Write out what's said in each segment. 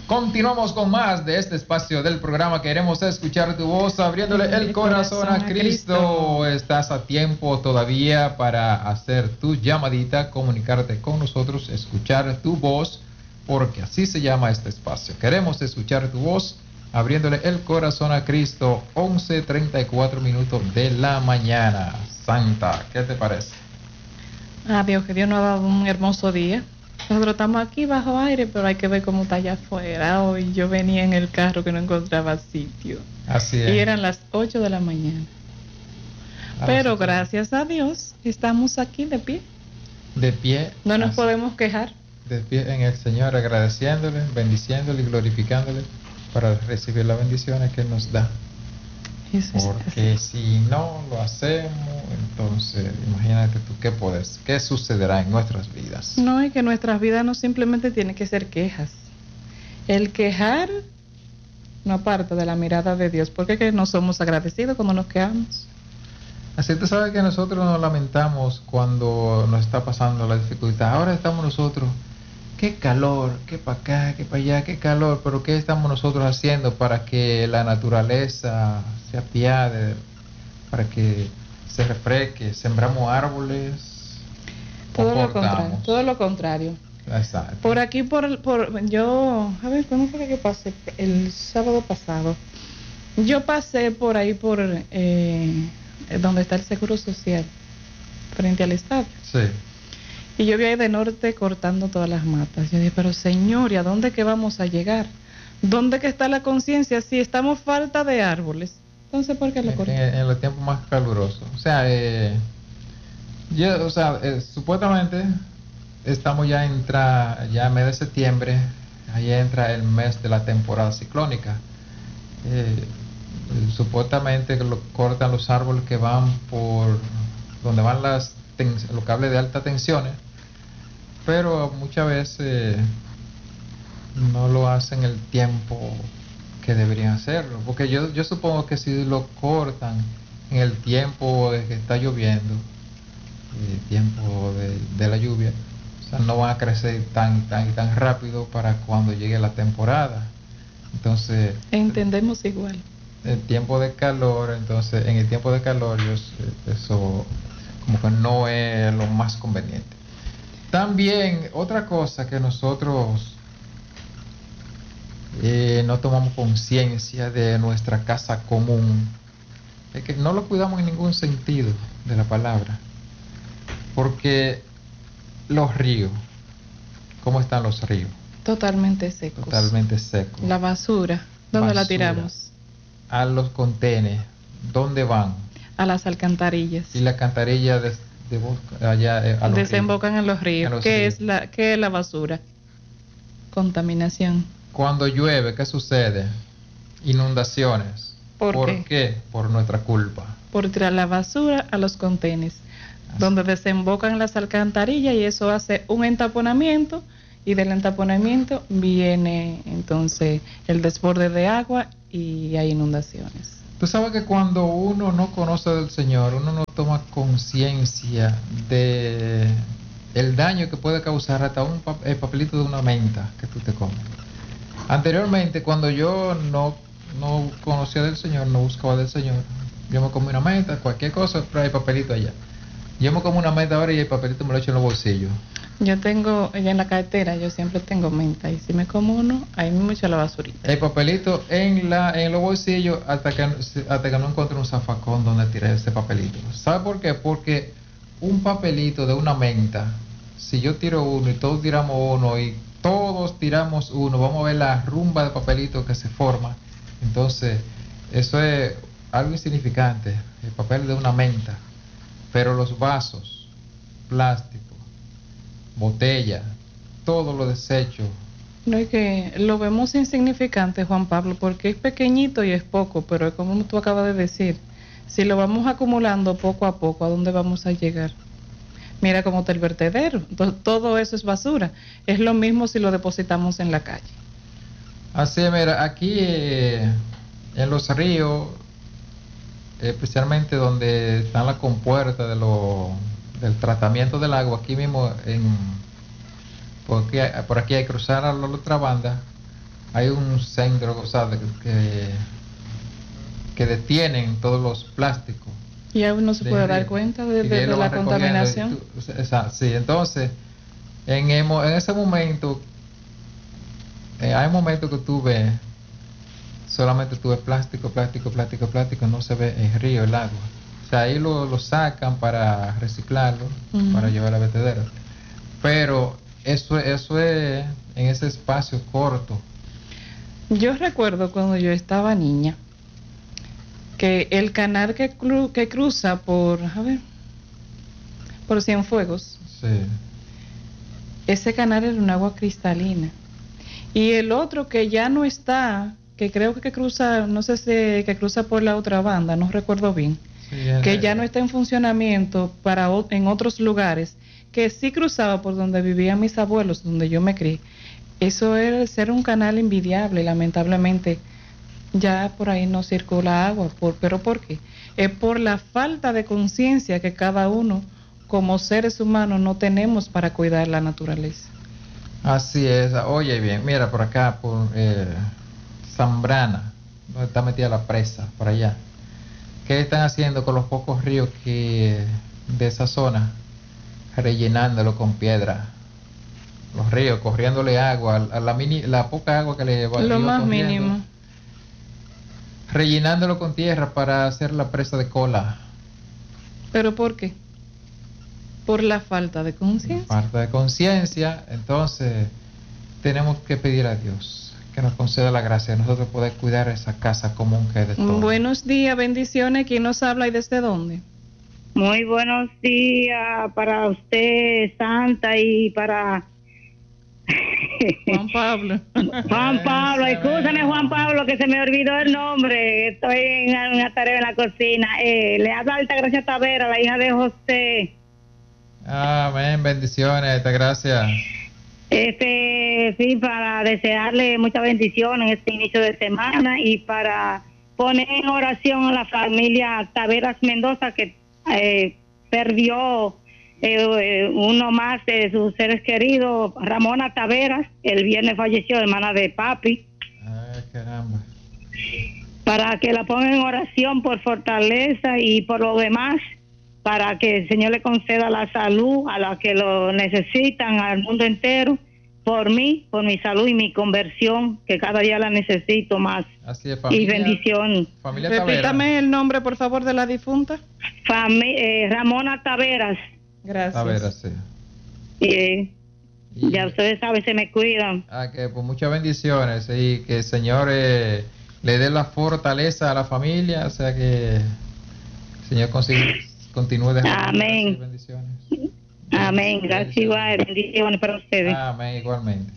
Continuamos con más de este espacio del programa. Queremos escuchar tu voz, abriéndole el corazón a Cristo. Estás a tiempo todavía para hacer tu llamadita, comunicarte con nosotros, escuchar tu voz, porque así se llama este espacio. Queremos escuchar tu voz, abriéndole el corazón a Cristo. 11:34 de la mañana. Santa, ¿qué te parece? Dios, que Dios nos ha dado un hermoso día. Nosotros estamos aquí bajo aire, pero hay que ver cómo está allá afuera. Hoy yo venía en el carro que no encontraba sitio. Así es. Y eran las 8 de la mañana. Pero gracias a Dios, estamos aquí de pie. De pie. No nos podemos quejar. De pie en el Señor, agradeciéndole, bendiciéndole y glorificándole para recibir las bendiciones que nos da. Porque si no lo hacemos, entonces imagínate tú qué sucederá en nuestras vidas. No, es que nuestras vidas no simplemente tienen que ser quejas. El quejar no aparta de la mirada de Dios, porque es que no somos agradecidos cuando nos quejamos. Así tú sabes que nosotros nos lamentamos cuando nos está pasando la dificultad. Ahora estamos nosotros, qué calor, qué para acá, qué para allá, qué calor, pero ¿qué estamos nosotros haciendo para que la naturaleza se apiade, para que se refresque? ¿Sembramos árboles? Todo lo contrario. Exacto. Por aquí, yo, a ver, ¿cómo fue que pasé? El sábado pasado. Yo pasé por ahí, donde está el Seguro Social, frente al estadio. Sí. Y yo vi ahí de norte cortando todas las matas. Yo dije, pero Señor, ¿y a dónde que vamos a llegar? ¿Dónde que está la conciencia si estamos falta de árboles? Entonces, ¿por qué lo cortan? En los tiempos más calurosos. O sea, supuestamente estamos ya en mes de septiembre, ahí entra el mes de la temporada ciclónica. Supuestamente cortan los árboles que van por donde van los cables de alta tensión, pero muchas veces no lo hacen el tiempo que deberían hacerlo, porque yo supongo que si lo cortan en el tiempo de que está lloviendo, el tiempo de la lluvia, o sea, no van a crecer tan rápido para cuando llegue la temporada. Entonces entendemos igual. En el tiempo de calor, eso como que no es lo más conveniente. También otra cosa que nosotros no tomamos conciencia de nuestra casa común es que no lo cuidamos en ningún sentido de la palabra, porque los ríos, ¿cómo están los ríos? Totalmente secos. La basura, ¿dónde la tiramos? A los contenes, ¿dónde van? A las alcantarillas. Y la alcantarilla desembocan en los ríos. ¿Qué es la basura? Contaminación. Cuando llueve, ¿qué sucede? Inundaciones. ¿Por qué? Por nuestra culpa. Por tirar la basura a los contenes, donde desembocan las alcantarillas, y eso hace un entaponamiento, y del entaponamiento viene entonces el desborde de agua y hay inundaciones. Tú sabes que cuando uno no conoce del Señor, uno no toma conciencia de el daño que puede causar hasta el papelito de una menta que tú te comes. Anteriormente, cuando yo no conocía del Señor, no buscaba del Señor, yo me comí una menta, cualquier cosa, pero hay papelito allá. Yo me como una menta ahora y el papelito me lo echo en los bolsillos. Yo tengo, ya en la cartera, yo siempre tengo menta, y si me como uno, ahí mismo echo la basurita. El papelito en los bolsillos hasta que no encuentre un zafacón donde tiré ese papelito. ¿Sabe por qué? Porque un papelito de una menta, si yo tiro uno y todos tiramos uno y todos tiramos uno, vamos a ver la rumba de papelito que se forma. Entonces, eso es algo insignificante, el papel de una menta. Pero los vasos, plástico, botella, todo lo desecho. No es que lo vemos insignificante, Juan Pablo, porque es pequeñito y es poco, pero como tú acabas de decir, si lo vamos acumulando poco a poco, ¿a dónde vamos a llegar? Mira cómo está el vertedero, entonces, todo eso es basura. Es lo mismo si lo depositamos en la calle. Así es, mira, aquí en los ríos, especialmente donde están las compuertas del tratamiento del agua, aquí mismo por aquí hay cruzar a la otra banda, hay un centro, o sea, que detienen todos los plásticos. Y aún no se puede dar cuenta de la contaminación. Sí, entonces, en ese momento, hay momentos que tú ves, solamente tú ves plástico, no se ve el río, el agua. O sea, ahí lo sacan para reciclarlo, para llevar a la vertedera. Pero eso es en ese espacio corto. Yo recuerdo cuando yo estaba niña, que el canal que cruza por Cienfuegos, sí, ese canal era un agua cristalina. Y el otro que ya no está, que creo que cruza, no sé si que cruza por la otra banda, no recuerdo bien, sí, que ya no está en funcionamiento en otros lugares, que sí cruzaba por donde vivían mis abuelos, donde yo me crié. Eso era ser un canal envidiable, lamentablemente. Ya por ahí no circula agua. ¿Pero por qué? Es por la falta de conciencia que cada uno, como seres humanos, no tenemos para cuidar la naturaleza. Así es. Oye, bien, mira, por acá, por Zambrana, donde está metida la presa, por allá. ¿Qué están haciendo con los pocos ríos de esa zona? Rellenándolo con piedra. Los ríos, corriéndole agua, a la poca agua que le va. Lo más mínimo. Rellenándolo con tierra para hacer la presa de cola. ¿Pero por qué? Por la falta de conciencia. Falta de conciencia. Entonces tenemos que pedir a Dios que nos conceda la gracia de nosotros poder cuidar esa casa común que es de todos. Buenos días, bendiciones. ¿Quién nos habla y desde dónde? Muy buenos días para usted, Santa, y para Juan Pablo. Juan Pablo, escúchame, Juan Pablo, que se me olvidó el nombre. Estoy en una tarea en la cocina. Le habla Altagracia Tavera, la hija de José. Amén, bendiciones, Altagracia. Sí, para desearle muchas bendiciones en este inicio de semana y para poner en oración a la familia Taveras Mendoza, que perdió uno más de sus seres queridos, Ramona Taveras. El viernes falleció, hermana de papi. Ay, caramba. Para que la pongan en oración por fortaleza y por lo demás, para que el Señor le conceda la salud a los que lo necesitan, al mundo entero, por mí, por mi salud y mi conversión, que cada día la necesito más. Así es, familia, y bendición. Familia Repítame el nombre, por favor, de la difunta. Ramona Taveras. Gracias. Taveras, sí. Ya ustedes saben, se me cuidan. Que pues muchas bendiciones y que el Señor le dé la fortaleza a la familia, o sea que el Señor continúe dejando. Amén. Bendiciones. Amén. Gracias igual. Bendiciones para ustedes. Amén, igualmente.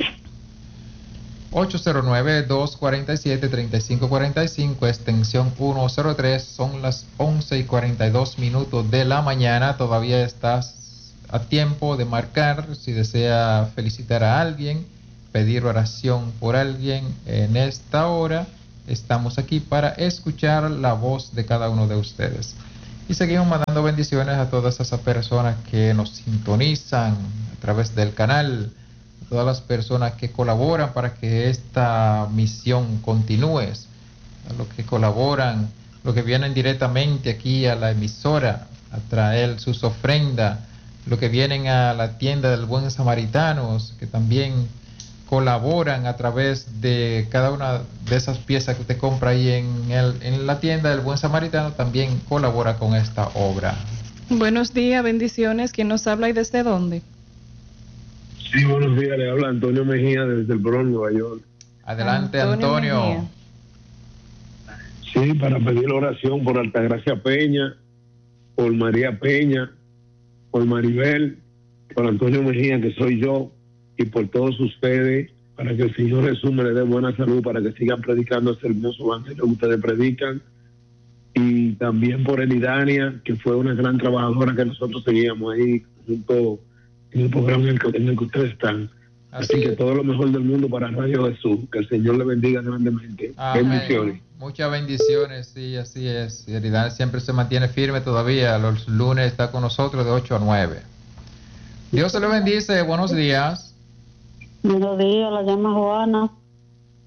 809-247-3545, extensión 103, son las 11:42 de la mañana. Todavía estás a tiempo de marcar si desea felicitar a alguien, pedir oración por alguien. En esta hora estamos aquí para escuchar la voz de cada uno de ustedes. Y seguimos mandando bendiciones a todas esas personas que nos sintonizan a través del canal, a todas las personas que colaboran para que esta misión continúe, a los que colaboran, los que vienen directamente aquí a la emisora a traer sus ofrendas, los que vienen a la tienda del Buen Samaritano, que también colaboran a través de cada una de esas piezas que usted compra ahí en la tienda del Buen Samaritano, también colabora con esta obra. Buenos días, bendiciones. ¿Quién nos habla y desde dónde? Sí, buenos días, le habla Antonio Mejía desde el Bronx, Nueva York. Adelante, Antonio. Sí, para pedir oración por Altagracia Peña, por María Peña, por Maribel, por Antonio Mejía, que soy yo, y por todos ustedes, para que el Señor Jesús me le dé buena salud, para que sigan predicando ese hermoso evangelio que ustedes predican, y también por Elidania, que fue una gran trabajadora que nosotros seguíamos ahí junto en el programa en el que ustedes están. Así que todo lo mejor del mundo para Radio Jesús, que el Señor le bendiga grandemente. Amén. Bendiciones. Muchas bendiciones, sí, así es. Y Elidania siempre se mantiene firme todavía, los lunes está con nosotros de 8 a 9. Dios se le bendice, buenos días. Buenos días, la llama Juana.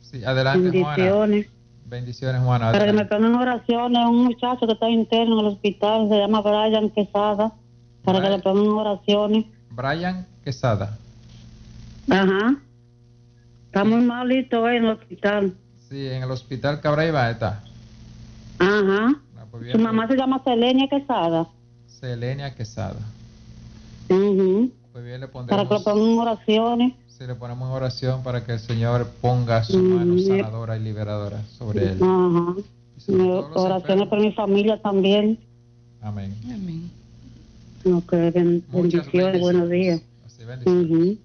Sí, adelante, Juana. Bendiciones. Bendiciones, Juana. Para que me Adelante. pongan oraciones, un muchacho que está interno en el hospital, se llama Brian Quesada, para que le pongan oraciones. Brian Quesada. Ajá. Está muy malito en el hospital. Sí, en el hospital Cabrera está. Ajá. Ah, pues bien, Su mamá se llama Selenia Quesada. Selenia Quesada. Ujú. Pues bien, le Para que le pondremos, pongan oraciones. sí, le ponemos en oración para que el Señor ponga su mano sanadora y liberadora sobre él. Ajá. Y sobre todos los Oraciones enfermos. por mi familia también. Amén. Amén. Ok, Muchas bendiciones, buenos días. Así, bendiciones. Ujú.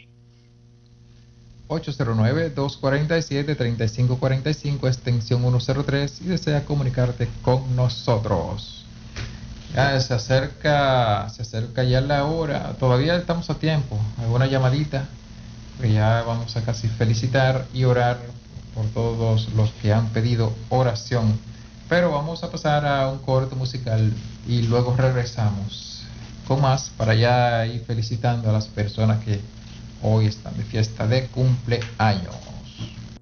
809-247-3545, extensión 103, y desea comunicarte con nosotros. Ya se acerca ya la hora, todavía estamos a tiempo, alguna llamadita, que ya vamos a casi felicitar y orar por todos los que han pedido oración. Pero vamos a pasar a un corte musical y luego regresamos con más para ya ir felicitando a las personas que hoy están de fiesta de cumpleaños.